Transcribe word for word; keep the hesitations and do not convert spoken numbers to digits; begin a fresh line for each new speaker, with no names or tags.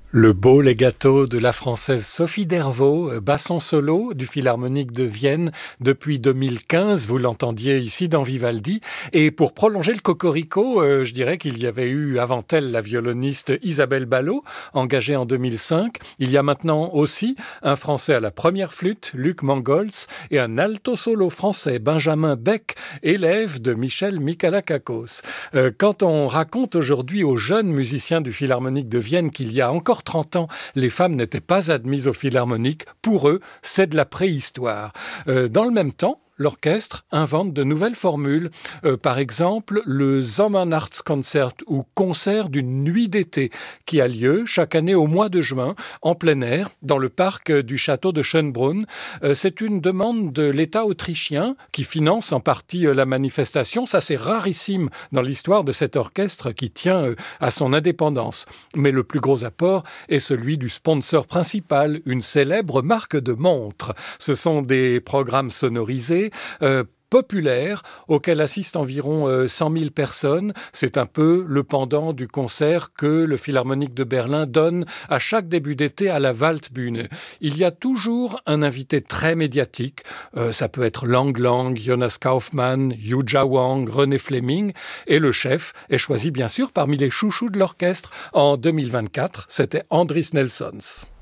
Le beau legato de la française Sophie Dervaux, basson solo du Philharmonique de Vienne depuis deux mille quinze, vous l'entendiez ici dans Vivaldi. Et pour prolonger le cocorico, euh, je dirais qu'il y avait eu avant elle la violoniste Isabelle Ballot, engagée en deux mille cinq. Il y a maintenant aussi un Français à la première flûte, Luc Mangoltz, et un alto solo français, Benjamin Beck, élève de Michel Michalakakos. Euh, quand on raconte aujourd'hui aux jeunes musiciens du Philharmonique de Vienne qu'il y a encore trente ans, les femmes n'étaient pas admises au Philharmonique. Pour eux, c'est de la préhistoire. Euh, dans le même temps, l'orchestre invente de nouvelles formules. Euh, par exemple, le Sommernachtkonzert ou concert d'une nuit d'été qui a lieu chaque année au mois de juin en plein air dans le parc du château de Schönbrunn. Euh, c'est une demande de l'État autrichien qui finance en partie euh, la manifestation. Ça, c'est rarissime dans l'histoire de cet orchestre qui tient euh, à son indépendance. Mais le plus gros apport est celui du sponsor principal, une célèbre marque de montres. Ce sont des programmes sonorisés Euh, populaire, auquel assistent environ euh, cent mille personnes. C'est un peu le pendant du concert que le Philharmonique de Berlin donne à chaque début d'été à la Waldbühne. Il y a toujours un invité très médiatique. Euh, ça peut être Lang Lang, Jonas Kaufmann, Yuja Wang, René Fleming. Et le chef est choisi bien sûr parmi les chouchous de l'orchestre. En deux mille vingt-quatre, c'était Andris Nelsons.